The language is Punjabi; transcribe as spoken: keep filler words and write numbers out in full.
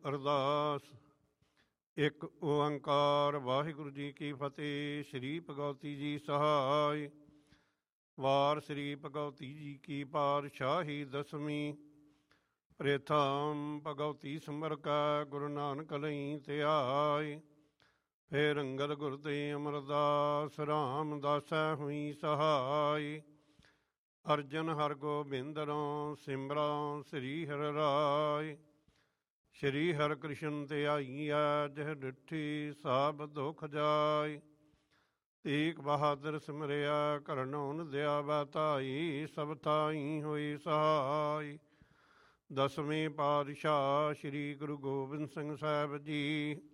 ਅਰਦਾਸ। ਇੱਕ ਓੰਕਾਰ ਵਾਹਿਗੁਰੂ ਜੀ ਕੀ ਫਤਿਹ। ਸ਼੍ਰੀ ਭਗਵਤੀ ਜੀ ਸਹਾਇ। ਵਾਰ ਸ਼੍ਰੀ ਭਗਵਤੀ ਜੀ ਕੀ ਪਾਤਸ਼ਾਹੀ ਦਸਵੀਂ। ਪ੍ਰੇਥਮ ਭਗਵਤੀ ਸਿਮਰ ਕੈ ਗੁਰੂ ਨਾਨਕ ਲਈ ਧਿਆਇ। ਫੇਰ ਅੰਗਦ ਗੁਰ ਤੇ ਅਮਰਦਾਸ ਰਾਮਦਾਸੈ ਹੋਈ ਸਹਾਇ। ਅਰਜਨ ਹਰਗੋਬਿੰਦਰੋਂ ਸਿਮਰਾਂ ਸ੍ਰੀ ਹਰਿ ਰਾਇ। ਸ਼੍ਰੀ ਹਰਿ ਕ੍ਰਿਸ਼ਨ ਤੇ ਆਈਐ ਜਿਹ ਡਿਠੀ ਸਭ ਦੁਖ ਜਾਇ। ਤੇਗ ਬਹਾਦਰ ਸਿਮਰਿਆ ਕਰਨਉ ਦਿਆਵੈ ਧਾਈ। ਸਭ ਥਾਈ ਹੋਈ ਸਹਾਈ। ਦਸਵੇਂ ਪਾਤਸ਼ਾਹ ਸ਼੍ਰੀ ਗੁਰੂ ਗੋਬਿੰਦ ਸਿੰਘ ਸਾਹਿਬ ਜੀ